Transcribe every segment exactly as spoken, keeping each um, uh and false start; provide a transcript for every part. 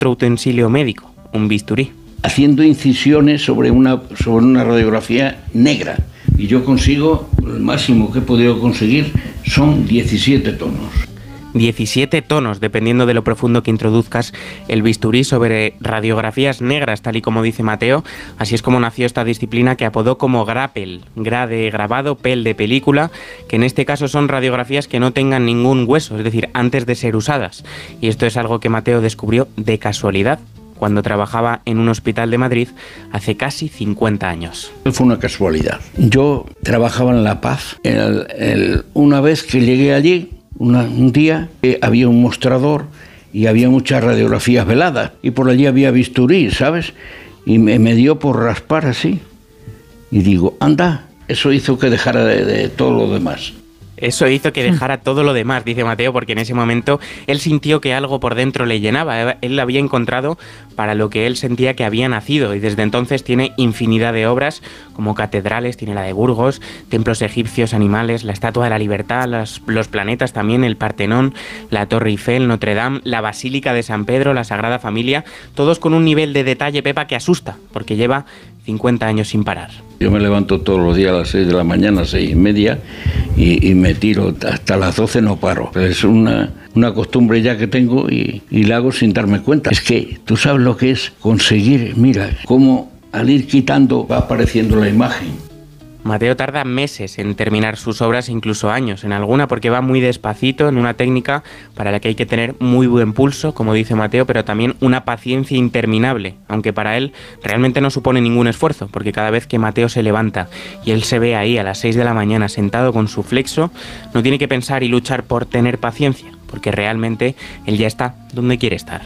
otro utensilio médico, un bisturí. Haciendo incisiones sobre una, sobre una radiografía negra. Y yo consigo, el máximo que he podido conseguir son diecisiete tonos. diecisiete tonos, dependiendo de lo profundo que introduzcas el bisturí sobre radiografías negras, tal y como dice Mateo. Así es como nació esta disciplina que apodó como grapel, gra de grabado, pel de película, que en este caso son radiografías que no tengan ningún hueso, es decir, antes de ser usadas. Y esto es algo que Mateo descubrió de casualidad, cuando trabajaba en un hospital de Madrid hace casi cincuenta años. Fue una casualidad. Yo trabajaba en La Paz. El, el, una vez que llegué allí, una, un día, eh, había un mostrador y había muchas radiografías veladas. Y por allí había bisturí, ¿sabes? Y me, me dio por raspar así. Y digo, anda, eso hizo que dejara de, de todo lo demás. Eso hizo que dejara todo lo demás, dice Mateo, porque en ese momento él sintió que algo por dentro le llenaba. Él había encontrado para lo que él sentía que había nacido, y desde entonces tiene infinidad de obras, como catedrales, tiene la de Burgos, templos egipcios, animales, la Estatua de la Libertad, los, los planetas también, el Partenón, la Torre Eiffel, Notre Dame, la Basílica de San Pedro, la Sagrada Familia, todos con un nivel de detalle, Pepa, que asusta, porque lleva cincuenta años sin parar. Yo me levanto todos los días a las seis de la mañana, seis y media, y, y me tiro hasta las doce, no paro. Es una, una costumbre ya que tengo y, y la hago sin darme cuenta. Es que tú sabes lo que es conseguir, mira, cómo al ir quitando va apareciendo la imagen. Mateo tarda meses en terminar sus obras, incluso años en alguna, porque va muy despacito, en una técnica para la que hay que tener muy buen pulso, como dice Mateo, pero también una paciencia interminable, aunque para él realmente no supone ningún esfuerzo, porque cada vez que Mateo se levanta y él se ve ahí a las seis de la mañana sentado con su flexo, no tiene que pensar y luchar por tener paciencia, porque realmente él ya está donde quiere estar.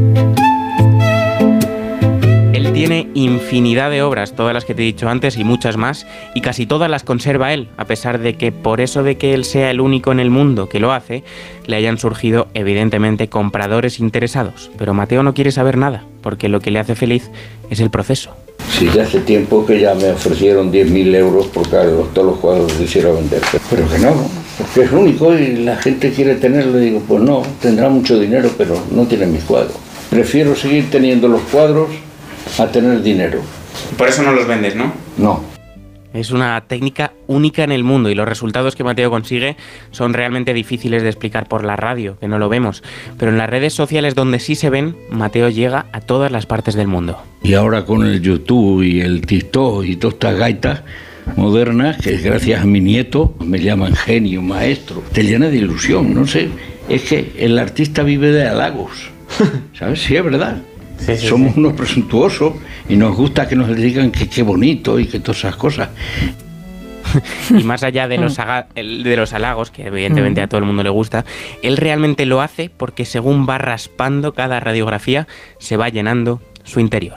Tiene infinidad de obras, todas las que te he dicho antes y muchas más, y casi todas las conserva él, a pesar de que por eso de que él sea el único en el mundo que lo hace, le hayan surgido evidentemente compradores interesados. Pero Mateo no quiere saber nada, porque lo que le hace feliz es el proceso. Sí, ya hace tiempo que ya me ofrecieron diez mil euros por cada todos los cuadros que quisiera vender, pero que no, porque es único y la gente quiere tenerlo. Y digo, pues no, tendrá mucho dinero, pero no tiene mis cuadros. Prefiero seguir teniendo los cuadros a tener dinero. Por eso no los vendes, ¿no? No. Es una técnica única en el mundo y los resultados que Mateo consigue son realmente difíciles de explicar por la radio, que no lo vemos. Pero en las redes sociales donde sí se ven, Mateo llega a todas las partes del mundo. Y ahora con el YouTube y el TikTok y todas estas gaitas modernas, que gracias a mi nieto me llaman genio, maestro, te llena de ilusión, no sé. Es que el artista vive de halagos, ¿sabes? Sí, es verdad. Sí, sí, Somos sí. unos presuntuosos y nos gusta que nos digan que qué bonito y que todas esas cosas. Y más allá de los, de los halagos, que evidentemente a todo el mundo le gusta, él realmente lo hace porque según va raspando cada radiografía, se va llenando su interior.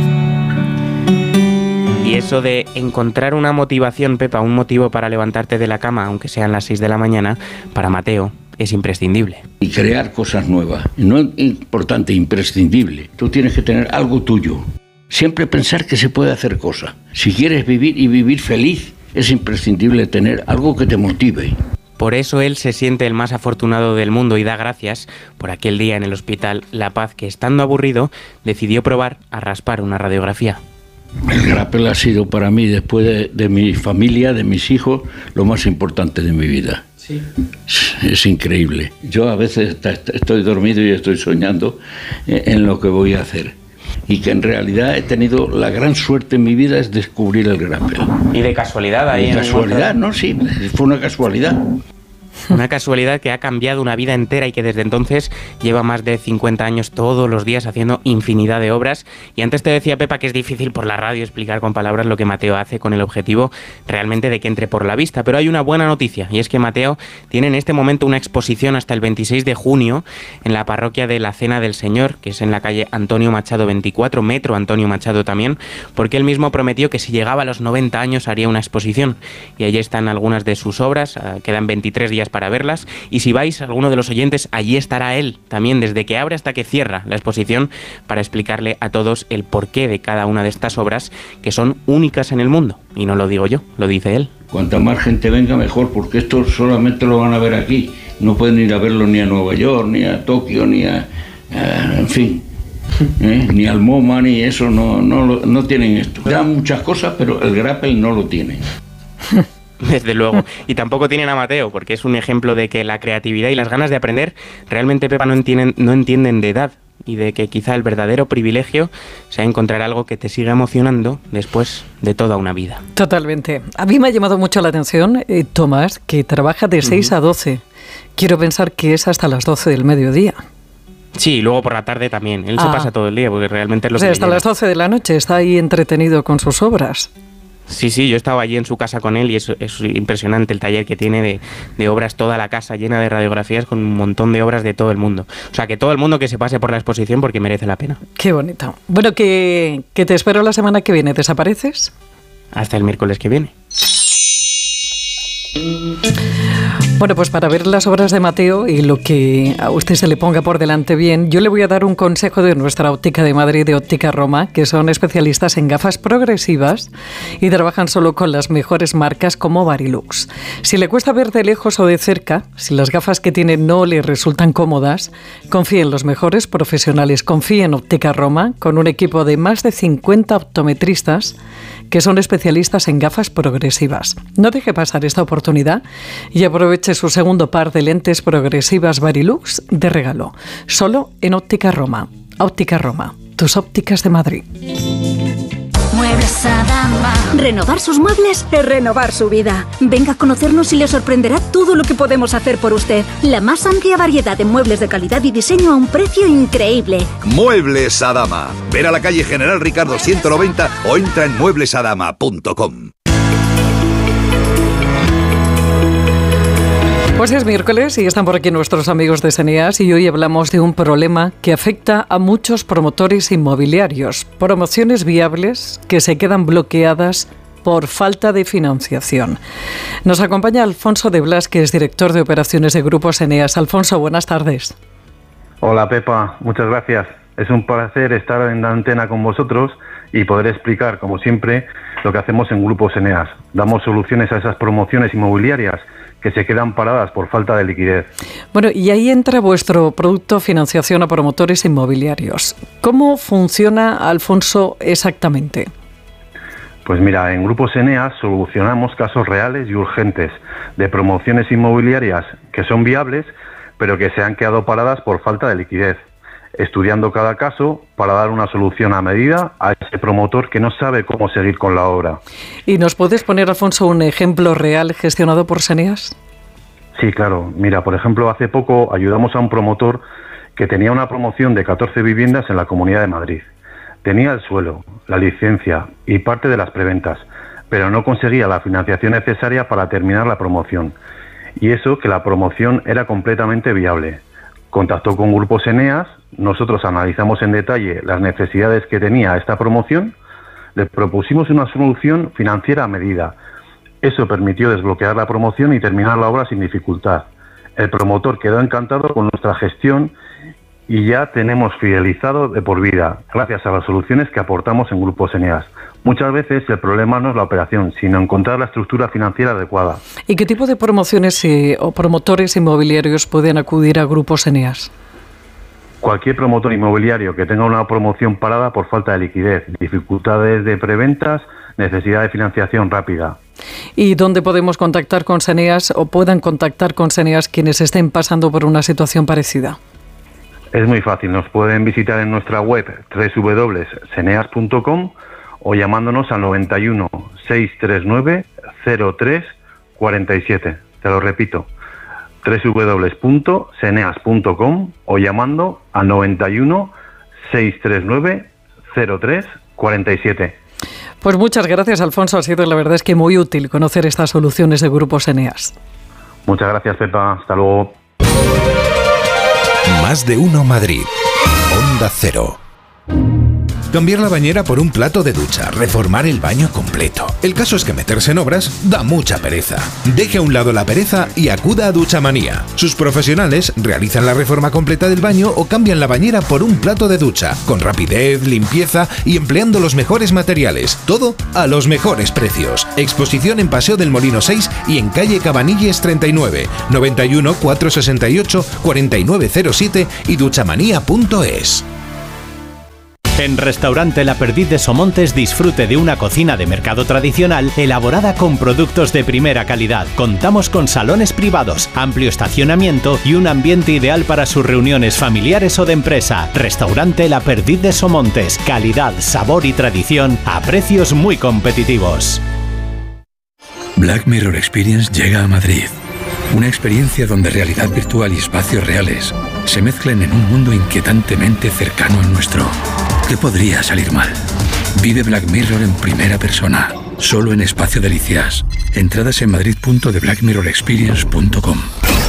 Y eso de encontrar una motivación, Pepa, un motivo para levantarte de la cama, aunque sean las seis de la mañana, para Mateo es imprescindible. Y crear cosas nuevas. No es importante, imprescindible. Tú tienes que tener algo tuyo. Siempre pensar que se puede hacer cosas. Si quieres vivir y vivir feliz, es imprescindible tener algo que te motive. Por eso él se siente el más afortunado del mundo y da gracias por aquel día en el hospital La Paz que, estando aburrido, decidió probar a raspar una radiografía. El grapel ha sido para mí, después de, de mi familia, de mis hijos, lo más importante de mi vida. Sí. Es increíble. Yo a veces estoy dormido y estoy soñando en lo que voy a hacer. Y que en realidad he tenido la gran suerte en mi vida es descubrir el grapel. ¿Y de casualidad ahí? De casualidad, no, sí, fue una casualidad. Una casualidad que ha cambiado una vida entera y que desde entonces lleva más de cincuenta años todos los días haciendo infinidad de obras. Y antes te decía, Pepa, que es difícil por la radio explicar con palabras lo que Mateo hace con el objetivo realmente de que entre por la vista. Pero hay una buena noticia y es que Mateo tiene en este momento una exposición hasta el veintiséis de junio en la parroquia de la Cena del Señor, que es en la calle Antonio Machado veinticuatro, metro Antonio Machado también, porque él mismo prometió que si llegaba a los noventa años haría una exposición. Y allí están algunas de sus obras, quedan veintitrés días para verlas, y si vais, alguno de los oyentes, allí estará él, también desde que abre hasta que cierra la exposición, para explicarle a todos el porqué de cada una de estas obras, que son únicas en el mundo, y no lo digo yo, lo dice él. Cuanta más gente venga mejor, porque esto solamente lo van a ver aquí, no pueden ir a verlo ni a Nueva York, ni a Tokio, ni a, a en fin, ¿Eh? Ni Almoma ni eso, no, no, no tienen esto. Dan muchas cosas, pero el grapple no lo tienen. Desde luego. Y tampoco tienen a Mateo, porque es un ejemplo de que la creatividad y las ganas de aprender realmente, Pepa, no entienden, no entienden de edad, y de que quizá el verdadero privilegio sea encontrar algo que te siga emocionando después de toda una vida. Totalmente. A mí me ha llamado mucho la atención, eh, Tomás, que trabaja de seis uh-huh. a doce. Quiero pensar que es hasta las doce del mediodía. Sí, y luego por la tarde también. Él ah. se pasa todo el día, porque realmente es lo o sea, que hasta le las doce de la noche está ahí entretenido con sus obras. Sí, sí, yo estaba allí en su casa con él y es, es impresionante el taller que tiene de, de obras, toda la casa llena de radiografías con un montón de obras de todo el mundo. O sea, que todo el mundo que se pase por la exposición porque merece la pena. Qué bonito. Bueno, que, que te espero la semana que viene. ¿Desapareces? Hasta el miércoles que viene. Bueno, pues para ver las obras de Mateo y lo que a usted se le ponga por delante bien, yo le voy a dar un consejo de nuestra óptica de Madrid, de Óptica Roma, que son especialistas en gafas progresivas y trabajan solo con las mejores marcas como Varilux. Si le cuesta ver de lejos o de cerca, si las gafas que tiene no le resultan cómodas, confíe en los mejores profesionales, confíe en Óptica Roma, con un equipo de más de cincuenta optometristas que son especialistas en gafas progresivas. No deje pasar esta oportunidad y aproveche su segundo par de lentes progresivas Varilux de regalo, solo en Óptica Roma. Óptica Roma, tus ópticas de Madrid. Muebles Adama. Renovar sus muebles es renovar su vida. Venga a conocernos y le sorprenderá todo lo que podemos hacer por usted. La más amplia variedad de muebles de calidad y diseño a un precio increíble. Muebles Adama. Ven a la calle General Ricardo ciento noventa o entra en muebles adama punto com. Pues es miércoles y están por aquí nuestros amigos de Seneas y hoy hablamos de un problema que afecta a muchos promotores inmobiliarios. Promociones viables que se quedan bloqueadas por falta de financiación. Nos acompaña Alfonso de Blas, que es director de operaciones de Grupo Seneas. Alfonso, buenas tardes. Hola Pepa, muchas gracias. Es un placer estar en la antena con vosotros y poder explicar, como siempre, lo que hacemos en Grupo Seneas. Damos soluciones a esas promociones inmobiliarias que se quedan paradas por falta de liquidez. Bueno, y ahí entra vuestro producto financiación a promotores inmobiliarios. ¿Cómo funciona, Alfonso, exactamente? Pues mira, en Grupo Seneas solucionamos casos reales y urgentes de promociones inmobiliarias que son viables, pero que se han quedado paradas por falta de liquidez, estudiando cada caso para dar una solución a medida a ese promotor que no sabe cómo seguir con la obra. ¿Y nos puedes poner, Alfonso, un ejemplo real gestionado por Seneas? Sí, claro. Mira, por ejemplo, hace poco ayudamos a un promotor que tenía una promoción de catorce viviendas en la Comunidad de Madrid. Tenía el suelo, la licencia y parte de las preventas, pero no conseguía la financiación necesaria para terminar la promoción. Y eso que la promoción era completamente viable. Contactó con Grupo Seneas, nosotros analizamos en detalle las necesidades que tenía esta promoción, le propusimos una solución financiera a medida. Eso permitió desbloquear la promoción y terminar la obra sin dificultad. El promotor quedó encantado con nuestra gestión y ya tenemos fidelizado de por vida, gracias a las soluciones que aportamos en Grupo Seneas. Muchas veces el problema no es la operación, sino encontrar la estructura financiera adecuada. ¿Y qué tipo de promociones eh, o promotores inmobiliarios pueden acudir a Grupo Seneas? Cualquier promotor inmobiliario que tenga una promoción parada por falta de liquidez, dificultades de preventas, necesidad de financiación rápida. ¿Y dónde podemos contactar con Seneas o puedan contactar con Seneas quienes estén pasando por una situación parecida? Es muy fácil, nos pueden visitar en nuestra web doble u doble u doble u punto seneas punto com o llamándonos al noventa y uno, seiscientos treinta y nueve, cero tres cuarenta y siete. Te lo repito, doble u doble u doble u punto seneas punto com o llamando al noventa y uno, seiscientos treinta y nueve, cero tres cuarenta y siete. Pues muchas gracias, Alfonso. Ha sido, la verdad es que muy útil conocer estas soluciones de Grupo Seneas. Muchas gracias, Pepa. Hasta luego. Más de uno Madrid. Onda Cero. Cambiar la bañera por un plato de ducha, reformar el baño completo. El caso es que meterse en obras da mucha pereza. Deje a un lado la pereza y acuda a Duchamanía. Sus profesionales realizan la reforma completa del baño o cambian la bañera por un plato de ducha, con rapidez, limpieza y empleando los mejores materiales. Todo a los mejores precios. Exposición en Paseo del Molino seis y en calle Cabanilles treinta y nueve, noventa y uno, cuatrocientos sesenta y ocho, cuarenta y nueve cero siete y duchamanía punto es. En Restaurante La Perdiz de Somontes disfrute de una cocina de mercado tradicional elaborada con productos de primera calidad. Contamos con salones privados, amplio estacionamiento y un ambiente ideal para sus reuniones familiares o de empresa. Restaurante La Perdiz de Somontes. Calidad, sabor y tradición a precios muy competitivos. Black Mirror Experience llega a Madrid. Una experiencia donde realidad virtual y espacios reales se mezclan en un mundo inquietantemente cercano al nuestro. ¿Qué podría salir mal? Vive Black Mirror en primera persona, solo en Espacio Delicias. Entradas en madrid punto de black mirror experience punto com.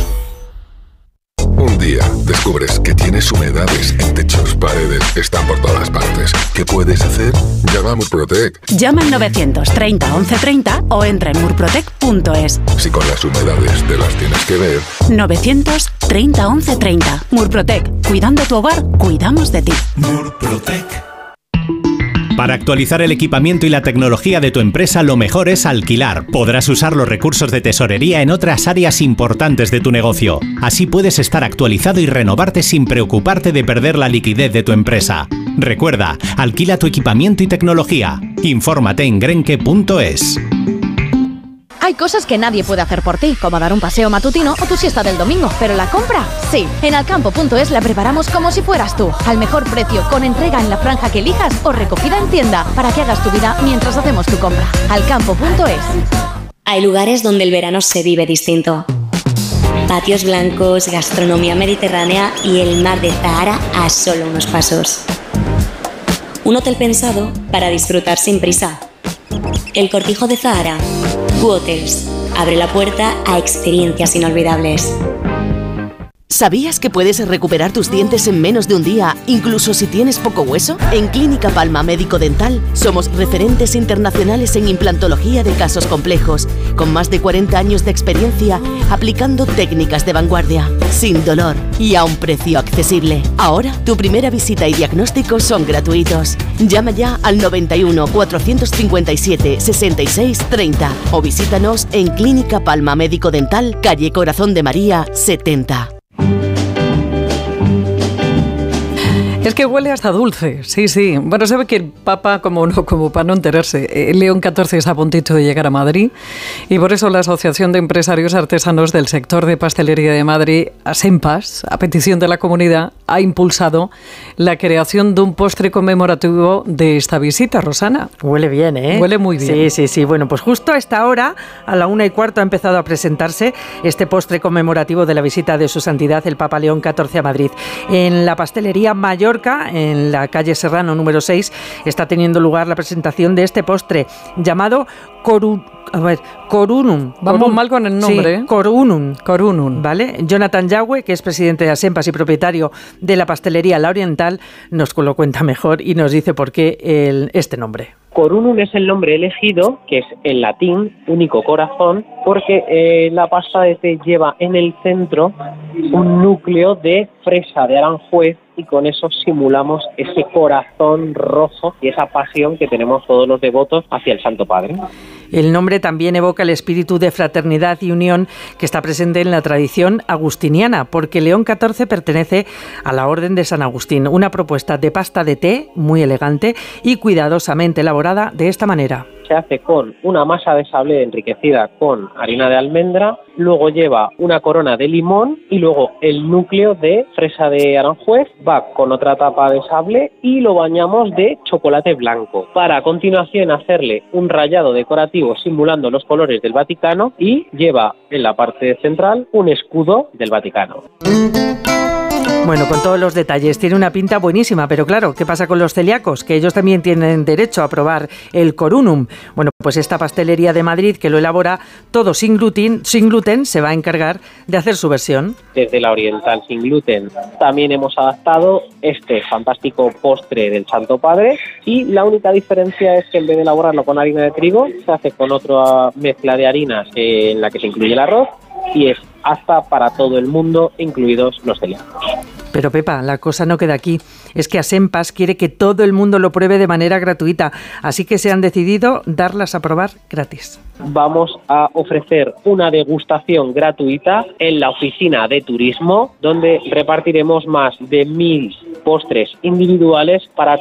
Un día descubres que tienes humedades en techos, paredes, están por todas partes. ¿Qué puedes hacer? Llama a Murprotec. Llama al novecientos treinta once treinta o entra en murprotec punto es. Si con las humedades te las tienes que ver. novecientos treinta once treinta. Murprotec. Cuidando tu hogar, cuidamos de ti. Murprotec. Para actualizar el equipamiento y la tecnología de tu empresa, lo mejor es alquilar. Podrás usar los recursos de tesorería en otras áreas importantes de tu negocio. Así puedes estar actualizado y renovarte sin preocuparte de perder la liquidez de tu empresa. Recuerda, alquila tu equipamiento y tecnología. Infórmate en grenke punto es. Hay cosas que nadie puede hacer por ti, como dar un paseo matutino o tu siesta del domingo, pero la compra, sí. En alcampo punto es la preparamos como si fueras tú, al mejor precio, con entrega en la franja que elijas o recogida en tienda, para que hagas tu vida mientras hacemos tu compra. alcampo punto es. Hay lugares donde el verano se vive distinto. Patios blancos, gastronomía mediterránea y el mar de Zahara a solo unos pasos. Un hotel pensado para disfrutar sin prisa. El Cortijo de Zahara. Q-Hotels. Abre la puerta a experiencias inolvidables. ¿Sabías que puedes recuperar tus dientes en menos de un día, incluso si tienes poco hueso? En Clínica Palma Médico Dental somos referentes internacionales en implantología de casos complejos, con más de cuarenta años de experiencia aplicando técnicas de vanguardia, sin dolor y a un precio accesible. Ahora, tu primera visita y diagnóstico son gratuitos. Llama ya al noventa y uno, cuatrocientos cincuenta y siete, sesenta y seis, treinta o visítanos en Clínica Palma Médico Dental, calle Corazón de María, setenta. Es que huele hasta dulce, sí, sí. Bueno, sabe que el Papa, como no, como para no enterarse, eh, León catorce está a puntito de llegar a Madrid y por eso la Asociación de Empresarios Artesanos del Sector de Pastelería de Madrid, ASEMPAS, a petición de la comunidad, ha impulsado la creación de un postre conmemorativo de esta visita, Rosana. Huele bien, ¿eh? Huele muy bien. Sí, sí, sí. Bueno, pues justo a esta hora, a la una y cuarto, ha empezado a presentarse este postre conmemorativo de la visita de Su Santidad, el Papa León catorce, a Madrid. En la pastelería Mayor, en la calle Serrano número seis, está teniendo lugar la presentación de este postre llamado Coru, a ver, Corunum. Vamos Corun, mal con el nombre. Sí, Corunum. Corunum. ¿Vale? Jonathan Yagüe, que es presidente de ASEMPAS y propietario de la pastelería La Oriental, nos lo cuenta mejor y nos dice por qué el, este nombre. Corunum es el nombre elegido, que es en latín, único corazón, porque eh, la pasta de té lleva en el centro un núcleo de fresa de Aranjuez y con eso simulamos ese corazón rojo y esa pasión que tenemos todos los devotos hacia el Santo Padre. El nombre también evoca el espíritu de fraternidad y unión que está presente en la tradición agustiniana, porque León catorce pertenece a la Orden de San Agustín, una propuesta de pasta de té muy elegante y cuidadosamente elaborada de esta manera. Se hace con una masa de sable enriquecida con harina de almendra, luego lleva una corona de limón y luego el núcleo de fresa de Aranjuez va con otra tapa de sable y lo bañamos de chocolate blanco para a continuación hacerle un rallado decorativo simulando los colores del Vaticano y lleva en la parte central un escudo del Vaticano. Bueno, con todos los detalles, tiene una pinta buenísima, pero claro, ¿qué pasa con los celíacos? Que ellos también tienen derecho a probar el Corunum. Bueno, pues esta pastelería de Madrid que lo elabora todo sin gluten, sin gluten, se va a encargar de hacer su versión. Desde La Oriental sin gluten también hemos adaptado este fantástico postre del Santo Padre y la única diferencia es que en vez de elaborarlo con harina de trigo, se hace con otra mezcla de harinas en la que se incluye el arroz y es apta para todo el mundo, incluidos los celíacos. Pero Pepa, la cosa no queda aquí. Es que ASEMPAS quiere que todo el mundo lo pruebe de manera gratuita, así que se han decidido darlas a probar gratis. Vamos a ofrecer una degustación gratuita en la oficina de turismo, donde repartiremos más de mil postres individuales para